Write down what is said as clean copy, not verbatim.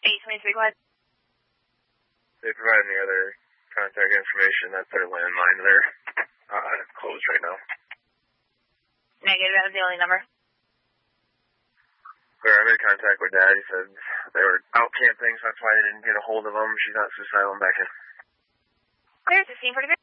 823, go ahead. They provide any other contact information. That's their landline. They're closed right now. Negative, that was the only number. I made contact with Dad. He said they were out camping, so that's why they didn't get a hold of them. She's not suicidal and back in. Clear, 16 for the